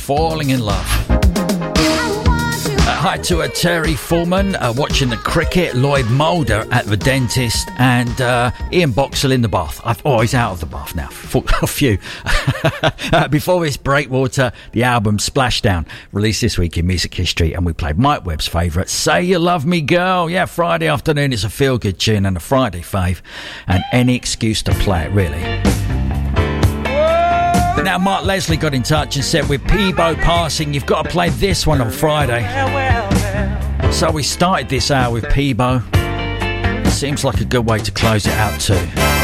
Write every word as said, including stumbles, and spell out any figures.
Falling in Love. Uh, hi to uh, Terry Foreman uh, watching the cricket, Lloyd Mulder at the dentist, and uh, Ian Boxall in the bath. I've, oh, he's out of the bath now. A few. uh, before this, Breakwater, the album Splashdown, released this week in music history, and we played Mike Webb's favourite, Say You Love Me Girl. Yeah, Friday afternoon, it's a feel-good tune and a Friday fave, and any excuse to play it, really. Now, Mark Leslie got in touch and said, with Peebo passing, you've got to play this one on Friday. So we started this hour with Peebo. Seems like a good way to close it out too.